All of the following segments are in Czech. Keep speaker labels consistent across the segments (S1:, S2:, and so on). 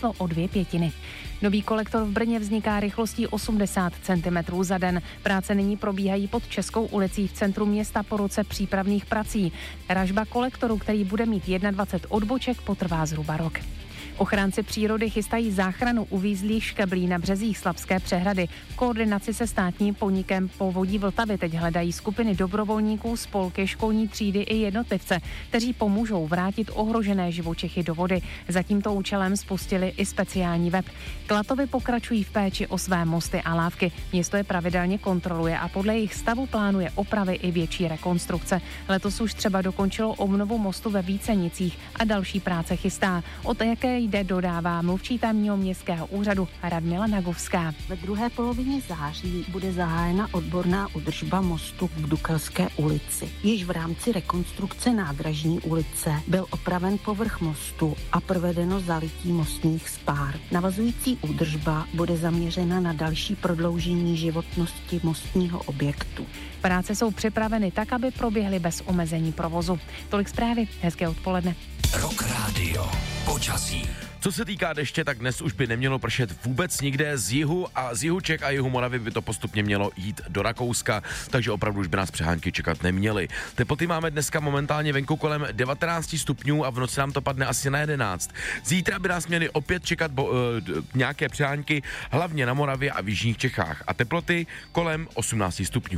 S1: kleslo o 2/5. Nový kolektor v Brně vzniká rychlostí 80 cm za den. Práce nyní probíhají pod Českou ulicí v centru města po roce přípravných prací. Ražba kolektoru, který bude mít 21 odboček, potrvá zhruba rok. Ochránci přírody chystají záchranu uvízlých škeblí na březích Slapské přehrady. V koordinaci se státním podnikem Povodí Vltavy teď hledají skupiny dobrovolníků, spolky, školní třídy i jednotlivce, kteří pomůžou vrátit ohrožené živočichy do vody. Za tímto účelem spustili i speciální web. Klatovy pokračují v péči o své mosty a lávky. Město je pravidelně kontroluje a podle jejich stavu plánuje opravy i větší rekonstrukce. Letos už třeba dokončilo obnovu mostu ve Vícenicích a další práce chystá. Od jaké jde, dodává mluvčí tamního městského úřadu Radmila Nagovská.
S2: Ve druhé polovině září bude zahájena odborná údržba mostu v Dukelské ulici. Již v rámci rekonstrukce nádražní ulice byl opraven povrch mostu a provedeno zalití mostních spár. Navazující údržba bude zaměřena na další prodloužení životnosti mostního objektu.
S1: Práce jsou připraveny tak, aby proběhly bez omezení provozu. Tolik zprávy, hezké odpoledne.
S3: Rock Radio. Počasí.
S4: Co se týká deště, tak dnes už by nemělo pršet vůbec nikde. Z jihu Čech a jihu Moravy by to postupně mělo jít do Rakouska, takže opravdu už by nás přehánky čekat neměly. Teploty máme dneska momentálně venku kolem 19 stupňů a v noci nám to padne asi na 11. Zítra by nás měly opět čekat nějaké přehánky, hlavně na Moravě a v jižních Čechách. A teploty kolem 18 stupňů.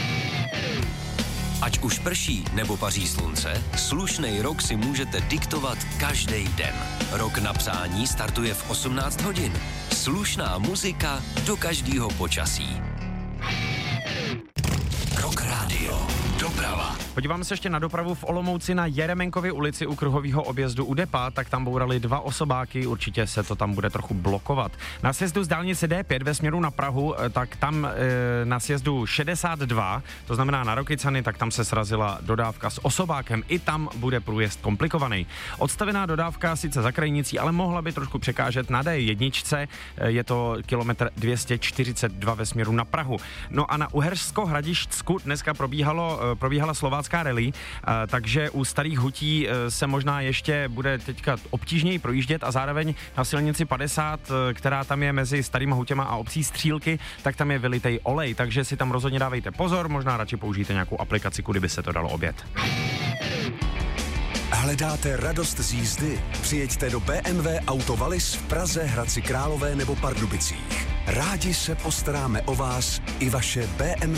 S3: Ať už prší nebo paří slunce, slušnej rok si můžete diktovat každý den. Rok na přání startuje v 18 hodin. Slušná muzika do každého počasí. Rock Radio. Doprava.
S5: Podíváme se ještě na dopravu v Olomouci na Jeremenkově ulici u kruhového objezdu u depa, tak tam bourali 2 osobáky, určitě se to tam bude trochu blokovat. Na sjezdu z dálnice D5 ve směru na Prahu, tak tam na sjezdu 62, to znamená na Rokycany, tak tam se srazila dodávka s osobákem, i tam bude průjezd komplikovaný. Odstavená dodávka sice za krajnicí, ale mohla by trošku překážet na D1, je to kilometr 242 ve směru na Prahu. No a na Uhersko-Hradišťsku dneska probíhala slovácká rally, takže u Starých Hutí se možná ještě bude teďka obtížněji projíždět a zároveň na silnici 50, která tam je mezi Starýma Hutěma a obcí Střílky, tak tam je vylitej olej, takže si tam rozhodně dávejte pozor, možná radši použijte nějakou aplikaci, kudy by se to dalo objet.
S6: Hledáte radost z jízdy? Přijeďte do BMW Auto Wallis v Praze, Hradci Králové nebo Pardubicích. Rádi se postaráme o vás i vaše BMW.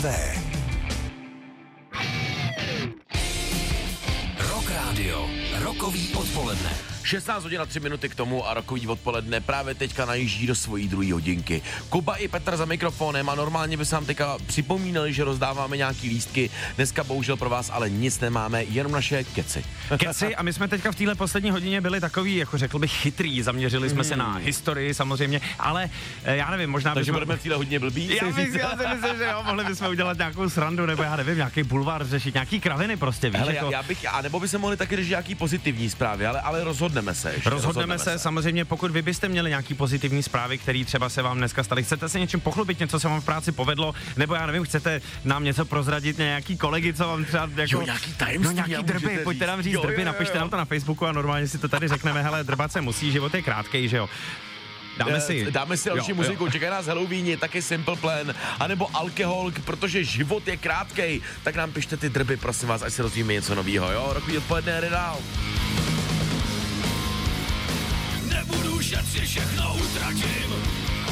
S3: Rock Radio. Rokový odpoledne.
S4: 16 hodin a 3 minuty k tomu a rokový odpoledne právě teďka najíždí do svojí druhé hodinky. Kuba i Petr za mikrofonem a normálně by se vám teďka připomínali, že rozdáváme nějaký lístky. Dneska bohužel pro vás ale nic nemáme, jenom naše keci.
S5: Keci a my jsme teďka v téhle poslední hodině byli takový, jako řekl bych, chytrý. Zaměřili jsme se na historii samozřejmě, ale já nevím, možná
S4: takže budeme v téhle hodině blbý.
S5: Já si myslím, že jo, mohli bychom udělat nějakou srandu, nebo já nevím, nějaký bulvár řešit, nějaký kraviny prostě, víš.
S4: Hele,
S5: jako...
S4: a nebo by se mohli taky řešit nějaký pozitivní zprávy, ale rozhodneme se.
S5: Samozřejmě, pokud vy byste měli nějaký pozitivní zprávy, které třeba se vám dneska staly, chcete se něčím pochlubit, něco se vám v práci povedlo, nebo já nevím, chcete nám něco prozradit, nějaký kolegy, co vám třeba jako
S4: nějaký tajemství,
S5: nějaký drby, pojďte nám říct drby, napište nám to na Facebooku a normálně si to tady řekneme, hele, drbat se musí, život je krátkej, že jo.
S4: Dáme si další muziku, čeká nás Halloweeni, taky Simple Plan, anebo alkohol, protože život je krátkej, tak nám pište ty drby, prosím vás, ať si rozvíme něco novýho, jo, rokový odpoledne, jde dál.
S3: Nebudu šetřit, všechno utratím.